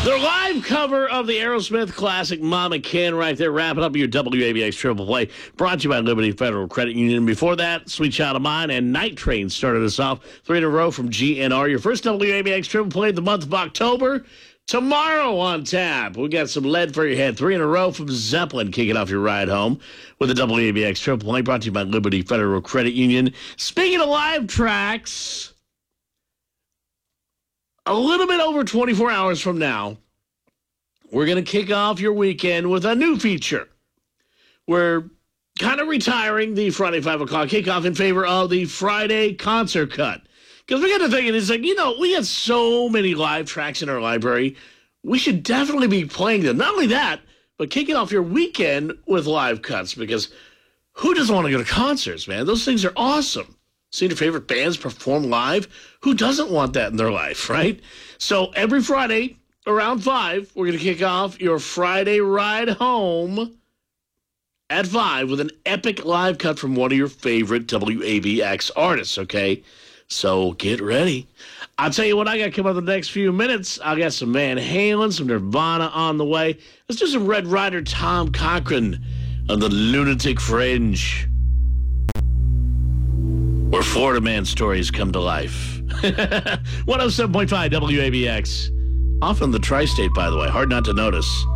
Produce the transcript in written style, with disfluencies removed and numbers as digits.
Their live cover of the Aerosmith classic Mama Can right there, wrapping up your WABX Triple Play, brought to you by Liberty Federal Credit Union. Before that, Sweet Child of Mine and Night Train started us off. 3 in a row from GNR. Your first WABX Triple Play of the month of October. Tomorrow on tap, we got some lead for your head. 3 in a row from Zeppelin, kicking off your ride home with the WABX Triple Play, brought to you by Liberty Federal Credit Union. Speaking of live tracks, a little bit over 24 hours from now, we're going to kick off your weekend with a new feature. We're kind of retiring the Friday 5 o'clock kickoff in favor of the Friday concert cut. Because we got to thinking, it's like, we have so many live tracks in our library. We should definitely be playing them. Not only that, but kicking off your weekend with live cuts. Because who doesn't want to go to concerts, man? Those things are awesome. Seeing your favorite bands perform live. Who doesn't want that in their life, right? So every Friday around 5, we're going to kick off your Friday ride home at 5 with an epic live cut from one of your favorite WABX artists, okay? So get ready. I'll tell you what I got coming up in the next few minutes. I got some Van Halen, some Nirvana on the way. Let's do some Red Rider Tom Cochrane on the Lunatic Fringe, where Florida man stories come to life. 107.5 WABX. Off in the tri-state, by the way. Hard not to notice.